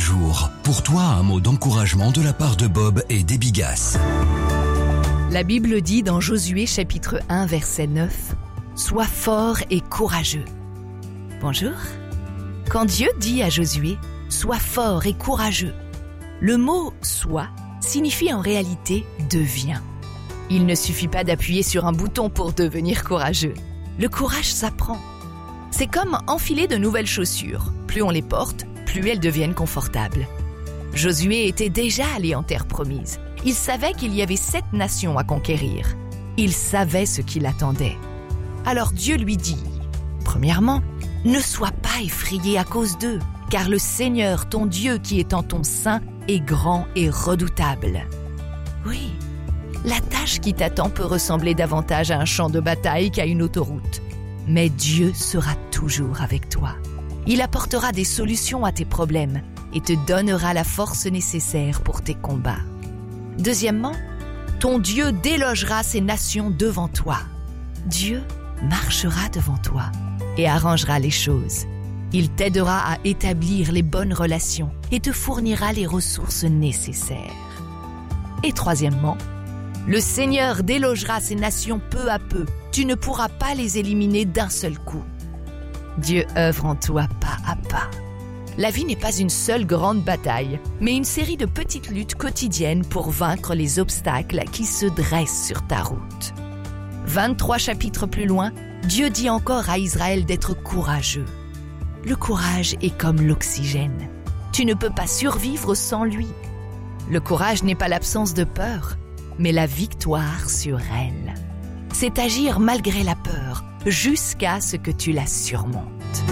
jour. Pour toi, un mot d'encouragement de la part de Bob et des Bigas. La Bible dit dans Josué chapitre 1 verset 9 « Sois fort et courageux ». Bonjour. Quand Dieu dit à Josué « Sois fort et courageux », le mot « sois » signifie en réalité « deviens ». Il ne suffit pas d'appuyer sur un bouton pour devenir courageux. Le courage s'apprend. C'est comme enfiler de nouvelles chaussures. Plus on les porte, plus elles deviennent confortables. Josué était déjà allé en terre promise. Il savait qu'il y avait 7 nations à conquérir. Il savait ce qui l'attendait. Alors Dieu lui dit, premièrement, ne sois pas effrayé à cause d'eux, car le Seigneur, ton Dieu qui est en ton sein, est grand et redoutable. Oui, la tâche qui t'attend peut ressembler davantage à un champ de bataille qu'à une autoroute. Mais Dieu sera toujours avec toi. Il apportera des solutions à tes problèmes et te donnera la force nécessaire pour tes combats. Deuxièmement, ton Dieu délogera ces nations devant toi. Dieu marchera devant toi et arrangera les choses. Il t'aidera à établir les bonnes relations et te fournira les ressources nécessaires. Et troisièmement, le Seigneur délogera ces nations peu à peu. Tu ne pourras pas les éliminer d'un seul coup. Dieu œuvre en toi pas à pas. La vie n'est pas une seule grande bataille, mais une série de petites luttes quotidiennes pour vaincre les obstacles qui se dressent sur ta route. 23 chapitres plus loin, Dieu dit encore à Israël d'être courageux. Le courage est comme l'oxygène. Tu ne peux pas survivre sans lui. Le courage n'est pas l'absence de peur, mais la victoire sur elle. C'est agir malgré la peur, jusqu'à ce que tu la surmontes.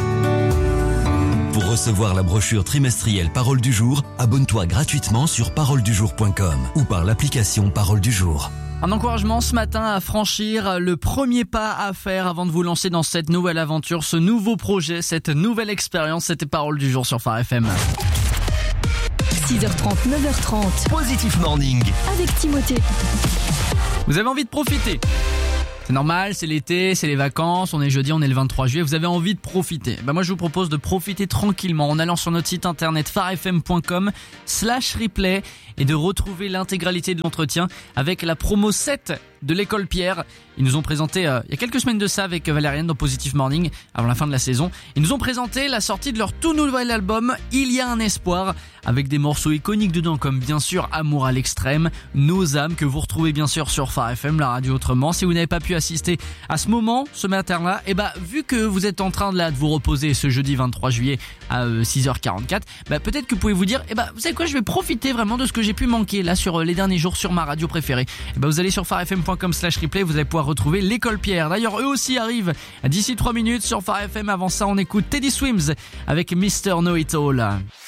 Pour recevoir la brochure trimestrielle Parole du jour, abonne-toi gratuitement sur paroledujour.com ou par l'application Parole du jour. Un encouragement ce matin à franchir le premier pas à faire avant de vous lancer dans cette nouvelle aventure, ce nouveau projet, cette nouvelle expérience. C'était Parole du jour sur Phare FM. 6h30, 9h30. Positive Morning. Avec Timothée. Vous avez envie de profiter. C'est normal, c'est l'été, c'est les vacances, on est jeudi, on est le 23 juillet, vous avez envie de profiter. Moi je vous propose de profiter tranquillement en allant sur notre site internet pharefm.com/replay et de retrouver l'intégralité de l'entretien avec la promo 7 de l'école Pierre. Ils nous ont présenté il y a quelques semaines de ça avec Valériane dans Positive Morning avant la fin de la saison. Ils nous ont présenté la sortie de leur tout nouvel album Il y a un espoir avec des morceaux iconiques dedans comme bien sûr Amour à l'extrême, Nos âmes que vous retrouvez bien sûr sur Phare FM, la radio autrement. Si vous n'avez pas pu assister à ce moment, ce matin-là, vu que vous êtes en train de vous reposer ce jeudi 23 juillet à 6h44, peut-être que vous pouvez vous dire, vous savez quoi, je vais profiter vraiment de ce que j'ai pu manquer là sur les derniers jours sur ma radio préférée. Vous allez sur pharefm.com/replay, vous allez pouvoir retrouver l'école Pierre. D'ailleurs, eux aussi arrivent d'ici 3 minutes sur Phare FM. Avant ça, on écoute Teddy Swims avec Mr. Know It All.